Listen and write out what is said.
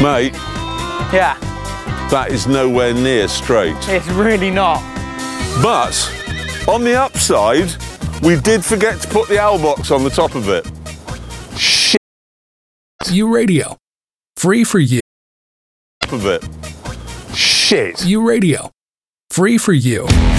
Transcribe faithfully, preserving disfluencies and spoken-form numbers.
Mate, Yeah, that is nowhere near straight. it's really not. But on the upside, we did forget to put the owl box on the top of it. Shit U Radio. Free for you. of it. Shit. U Radio. Free for you.